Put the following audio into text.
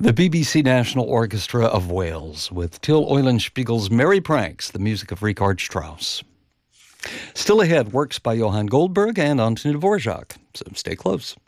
The BBC National Orchestra of Wales with Till Eulenspiegel's Merry Pranks, the music of Richard Strauss. Still ahead, works by Johann Goldberg and Antonin Dvorak, so stay close.